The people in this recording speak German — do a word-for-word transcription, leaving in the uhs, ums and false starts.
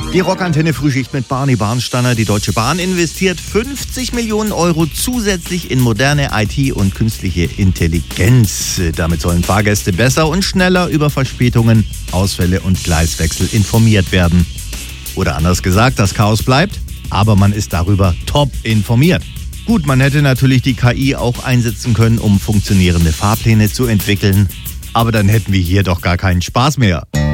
Die Rockantenne Frühschicht mit Barney Barnsteiner. Die Deutsche Bahn investiert fünfzig Millionen Euro zusätzlich in moderne I T und künstliche Intelligenz. Damit sollen Fahrgäste besser und schneller über Verspätungen, Ausfälle und Gleiswechsel informiert werden. Oder anders gesagt, das Chaos bleibt, aber man ist darüber top informiert. Gut, man hätte natürlich die K I auch einsetzen können, um funktionierende Fahrpläne zu entwickeln. Aber dann hätten wir hier doch gar keinen Spaß mehr.